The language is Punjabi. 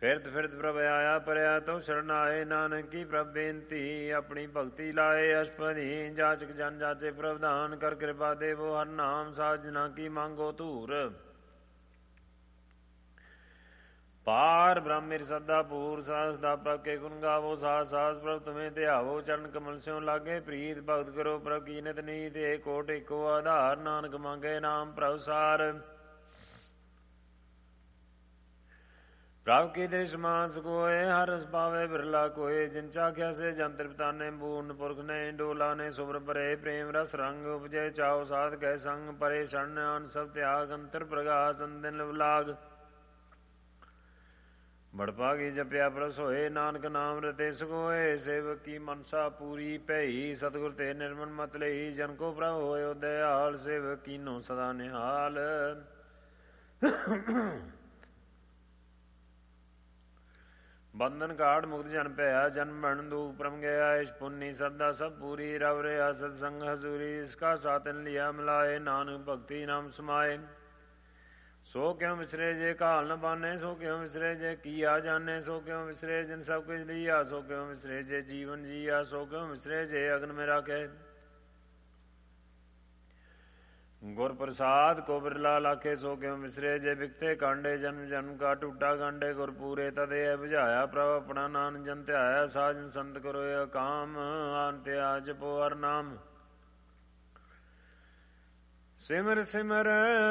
ਫਿਰਤ ਫਿਰਤ ਪ੍ਰਭ ਆਇਆ ਪਰਿਆ ਤੋ ਸ਼ਰਨ ਆਏ। ਨਾਨਕ ਕੀ ਪ੍ਰਭ ਬੇਨਤੀ ਆਪਣੀ ਭਗਤੀ ਲਾਏ। ਅਸ਼ਪਦੀ ਜਾਚਕ ਜਨ ਜਾਚੇ ਪ੍ਰਵਧਾਨ ਕਰ ਕਿਰਪਾ ਦੇਵੋ ਹਰ ਨਾਮ ਸਾਜਨਾ ਕੀ ਮੰਗੋ ਧੂਰ। ਪਾਰ ਬ੍ਰਹਮ ਮੇਰੀ ਸਦਾ ਪੂਰ ਸਾਸ ਦਾ ਪ੍ਰਭ ਕੇ ਗੁਣ ਗਾਵੋ। ਸਾਸ ਸਾਸ ਪ੍ਰਭ ਤੁਮੇ ਧਿਆਵੋ ਚਰਨ ਕਮਲ ਸਿਉ ਲਾਗੇ ਪ੍ਰੀਤ ਭਗਤ ਕਰੋ ਪ੍ਰਭ ਕੀ ਨਿਤ ਨੀਤ। ਏ ਕੋਟ ਇੱਕੋ ਆਧਾਰ ਨਾਨਕ ਮੰਗੇ ਨਾਮ ਪ੍ਰਭ ਸਾਰ। ਪ੍ਰਭ ਕੀ ਦ੍ਰਿਸ਼ ਮਾਨਸ ਕੋਏ ਹਰ ਰਸ ਪਾਵੇ ਬਿਰਲਾ ਕੋਏ। ਜਿਨ ਚਾਖਿਆ ਸੇ ਜੰਤਰ ਪਿਤਾਨੇ ਪੂਰਨ ਪੁਰਖ ਨੇ ਡੋਲਾ ਨੇ ਸੁਬਰ ਭਰੇ ਪ੍ਰੇਮ ਰਸ ਰੰਗ ਉਪਜੇ ਚਾਉ ਸਾਧ ਕੈ ਸੰਗ ਪਰੇ ਸ਼ਰਨ ਅਨ ਸਭ ਤਿਆਗ ਅੰਤਰ ਪ੍ਰਗਾਸ ਅੰਦਿਨ ਲਾਗ। ਬੜਭਾਗੀ ਜਪਿਆ ਪ੍ਰਭ ਸੋਏ ਨਾਨਕ ਨਾਮ ਰਤੇ ਸਗੋਏ। ਸੇਵਕ ਕੀ ਮਨਸਾ ਪੂਰੀ ਭਈ ਸਤਿਗੁਰ ਤੇ ਨਿਰਮਲ ਮਤ ਲਈ। ਜਨ ਕੋ ਪ੍ਰਭ ਹੋਇ ਦਇਆਲ ਸੇਵਕ ਕੀਨੋ ਸਦਾ ਨਿਹਾਲ। ਬੰਧਨ ਕਾਟ ਮੁਕਤ ਜਨ ਭਇਆ ਜਨਮ ਮਰਨ ਦੁਖ ਪਰਮ ਗਿਆ। ਇਸ ਪੁੰਨੀ ਸਰਦਾ ਸਭ ਪੂਰੀ ਰਵ ਰਿਹਾ ਸਤ ਸੰਗ ਹਜ਼ੂਰੀ। ਇਸਕਾ ਸਾਤਨ ਲਿਆ ਮਿਲਾਏ ਨਾਨਕ ਭਗਤੀ ਨਾਮ ਸਮਾਏ। ਸੋ ਕਿਉ ਵਿਸਰੇ ਜੇ ਘਾਲ ਨ ਬਾਨੇ ਸੋ ਕਿਉ ਵਿਸਰੇ ਜੇ ਕੀਆ ਜਾਣੇ। ਸੋ ਕਿਉ ਵਿਸਰੇ ਜਿਨ ਸਭ ਕੁਝ ਦੀਆ ਸੋ ਕਿਉ ਵਿਸਰੇ ਜੇ ਜੀਵਨ ਜੀਆ। ਸੋ ਕਿਉ ਵਿਸਰੇ ਜੇ ਅਗਨ ਮੇ ਰਾਖੇ। ਗੁਰ ਪ੍ਰਸਾਦ ਕੋ ਬਿਰਲਾ ਲਾਖੇ ਸੋ ਕਿਉ ਵਿਸਰੇ ਜੇ ਬਿਕਤੇ ਕਾਂਡੇ। ਜਨਮ ਜਨਮ ਕਾ ਟੂਟਾ ਗਾਂਡੇ ਗੁਰ ਪੂਰੇ ਤਦੇ ਬੁਝਾਇਆ। ਪ੍ਰਭ ਆਪਣਾ ਨਾਨਕ ਜਨ ਧਿਆਇਆ। ਸਾਜਨ ਸੰਤ ਕਰੋ ਕਾਮ ਆਨਤਿਆ ਜਪੋ ਹਰ ਨਾਮ। ਸਿਮਰ ਸਿਮਰ